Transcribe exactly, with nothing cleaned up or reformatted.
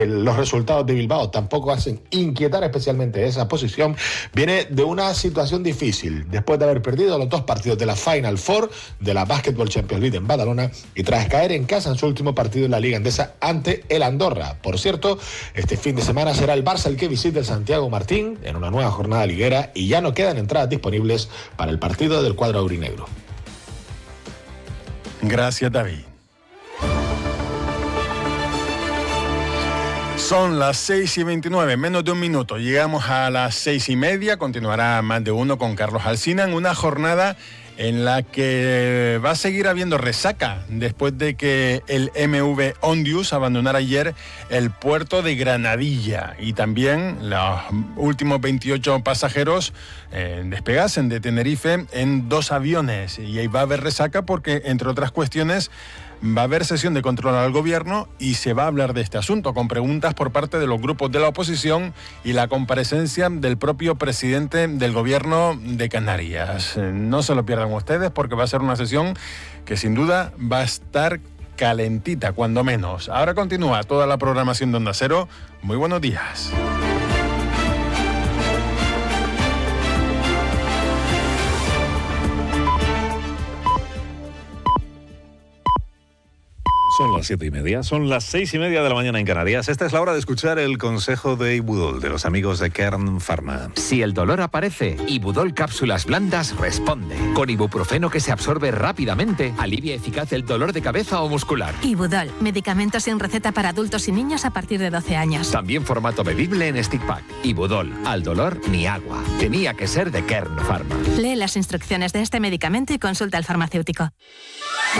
los resultados de Bilbao tampoco hacen inquietar especialmente esa posición. Viene de una situación difícil, después de haber perdido los dos partidos de la Final Four de la Basketball Champions League en Badalona y tras caer en casa en su último partido en la Liga Endesa ante el Andorra. Por cierto, este fin de semana será el Barça el que visite el Santiago Martín en una nueva jornada liguera y ya no quedan entradas disponibles para el partido del cuadro aurinegro. Gracias, David. Son las seis y veintinueve, menos de un minuto. Llegamos a las seis y media. Continuará Más de Uno con Carlos Alsina en una jornada en la que va a seguir habiendo resaca después de que el M V Ondius abandonara ayer el puerto de Granadilla y también los últimos veintiocho pasajeros eh, despegasen de Tenerife en dos aviones. Y ahí va a haber resaca porque, entre otras cuestiones, va a haber sesión de control al gobierno y se va a hablar de este asunto con preguntas por parte de los grupos de la oposición y la comparecencia del propio presidente del gobierno de Canarias. No se lo pierdan ustedes porque va a ser una sesión que sin duda va a estar calentita, cuando menos. Ahora continúa toda la programación de Onda Cero. Muy buenos días. Son las siete y media, son las seis y media de la mañana en Canarias. Esta es la hora de escuchar el consejo de Ibudol, de los amigos de Kern Pharma. Si el dolor aparece, Ibudol Cápsulas Blandas responde. Con ibuprofeno que se absorbe rápidamente, alivia eficaz el dolor de cabeza o muscular. Ibudol, medicamentos sin receta para adultos y niños a partir de doce años. También formato bebible en stick pack. Ibudol, al dolor ni agua. Tenía que ser de Kern Pharma. Lee las instrucciones de este medicamento y consulta al farmacéutico.